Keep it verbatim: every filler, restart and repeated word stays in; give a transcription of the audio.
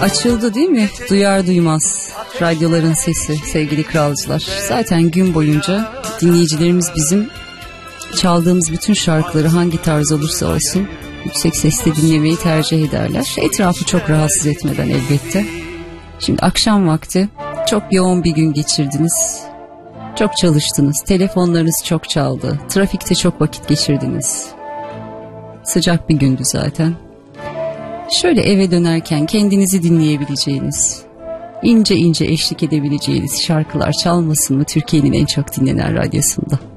Açıldı değil mi? Duyar duymaz radyoların sesi sevgili kralcılar. Zaten gün boyunca dinleyicilerimiz bizim çaldığımız bütün şarkıları hangi tarz olursa olsun yüksek sesle dinlemeyi tercih ederler. Etrafı çok rahatsız etmeden elbette. Şimdi akşam vakti çok yoğun bir gün geçirdiniz. Çok çalıştınız. Telefonlarınız çok çaldı. Trafikte çok vakit geçirdiniz. Sıcak bir gündü zaten. Şöyle eve dönerken kendinizi dinleyebileceğiniz, ince ince eşlik edebileceğiniz şarkılar çalmasın mı Türkiye'nin en çok dinlenen radyosunda?